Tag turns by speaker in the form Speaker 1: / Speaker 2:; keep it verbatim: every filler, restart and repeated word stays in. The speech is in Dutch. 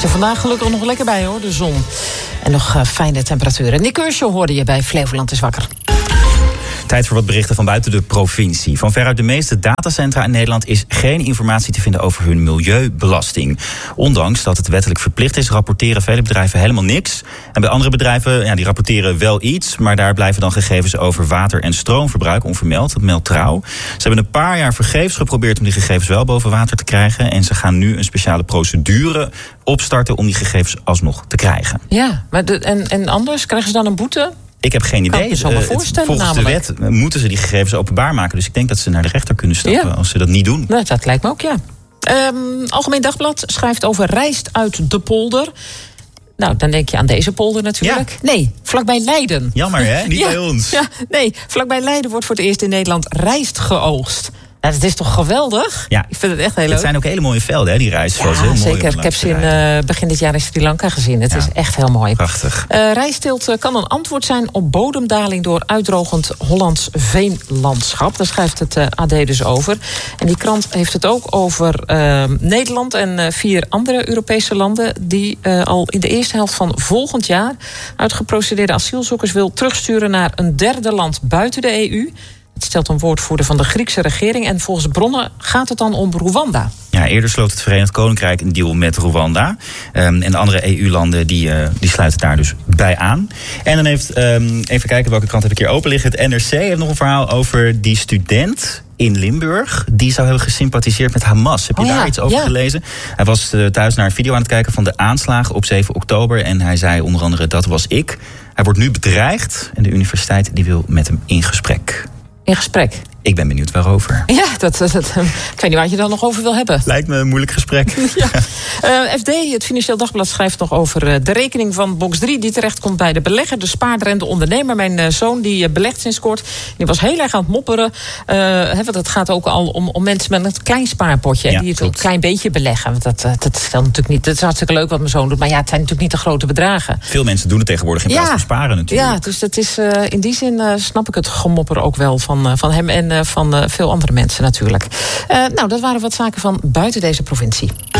Speaker 1: er vandaag gelukkig nog lekker bij, hoor, de zon. En nog uh, fijne temperaturen. Nick Kershaw hoorde je bij Flevoland is wakker.
Speaker 2: Tijd voor wat berichten van buiten de provincie. Van veruit de meeste datacentra in Nederland is geen informatie te vinden over hun milieubelasting. Ondanks dat het wettelijk verplicht is, rapporteren vele bedrijven helemaal niks. En bij andere bedrijven, ja, die rapporteren wel iets, maar daar blijven dan gegevens over water- en stroomverbruik onvermeld. Dat meldt Trouw. Ze hebben een paar jaar vergeefs geprobeerd om die gegevens wel boven water te krijgen. En ze gaan nu een speciale procedure opstarten om die gegevens alsnog te krijgen.
Speaker 1: Ja, maar de, en, en anders krijgen ze dan een boete?
Speaker 2: Ik heb geen idee.
Speaker 1: Kan ik me zo maar voorstellen,
Speaker 2: Volgens
Speaker 1: namelijk.
Speaker 2: de wet moeten ze die gegevens openbaar maken. Dus ik denk dat ze naar de rechter kunnen stappen, ja, als ze dat niet doen.
Speaker 1: Nou, dat lijkt me ook, ja. Um, Algemeen Dagblad schrijft over Rijst uit de polder. Nou, dan denk je aan deze polder natuurlijk. Ja. Nee, vlakbij Leiden.
Speaker 2: Jammer, hè? Niet
Speaker 1: ja,
Speaker 2: bij ons.
Speaker 1: Ja, nee, vlakbij Leiden wordt voor het eerst in Nederland rijst geoogst. Nou, dat is toch geweldig?
Speaker 2: Ja.
Speaker 1: Ik vind het echt heel leuk.
Speaker 2: Het zijn ook hele mooie velden, hè, die rijstvelden.
Speaker 1: Ja,
Speaker 2: heel
Speaker 1: zeker.
Speaker 2: mooi
Speaker 1: Ik heb ze in uh, begin dit jaar in Sri Lanka gezien. Het ja. is echt heel mooi.
Speaker 2: Prachtig.
Speaker 1: Uh, rijstteelt kan een antwoord zijn op bodemdaling door uitdrogend Hollands veenlandschap. Daar schrijft het uh, A D dus over. En die krant heeft het ook over uh, Nederland en uh, vier andere Europese landen die uh, al in de eerste helft van volgend jaar uitgeprocedeerde asielzoekers wil terugsturen naar een derde land buiten de E U. Het stelt een woordvoerder van de Griekse regering. En volgens bronnen gaat het dan om Rwanda.
Speaker 2: Ja, eerder sloot het Verenigd Koninkrijk een deal met Rwanda. Um, en de andere E U-landen die, uh, die sluiten daar dus bij aan. En dan heeft, um, even kijken welke krant heb ik hier open liggen. Het N R C heeft nog een verhaal over die student in Limburg. Die zou hebben gesympathiseerd met Hamas. Heb je oh ja, daar iets over ja. gelezen? Hij was uh, thuis naar een video aan het kijken van de aanslagen op zeven oktober. En hij zei onder andere, dat was ik. Hij wordt nu bedreigd en de universiteit die wil met hem in gesprek.
Speaker 1: In gesprek?
Speaker 2: Ik ben benieuwd waarover.
Speaker 1: Ja, dat, dat, dat, ik weet niet waar je dan nog over wil hebben.
Speaker 2: Lijkt me een moeilijk gesprek.
Speaker 1: Ja. Uh, F D, het Financieel Dagblad, schrijft nog over uh, de rekening van box drie... die terechtkomt bij de belegger, de spaarder en de ondernemer. Mijn uh, zoon die uh, belegt sinds kort. Die was heel erg aan het mopperen. Uh, he, want het gaat ook al om, om mensen met een klein spaarpotje. Ja, die het klopt. Een klein beetje beleggen. Want dat, uh, dat stelt natuurlijk niet. Dat is hartstikke leuk wat mijn zoon doet. Maar ja, het zijn natuurlijk niet de grote bedragen.
Speaker 2: Veel mensen doen het tegenwoordig in plaats van sparen natuurlijk.
Speaker 1: Ja, dus dat is, uh, in die zin uh, snap ik het gemopper ook wel van, uh, van hem en uh, van uh, veel andere mensen natuurlijk. Uh, nou, dat waren wat zaken van buiten deze provincie.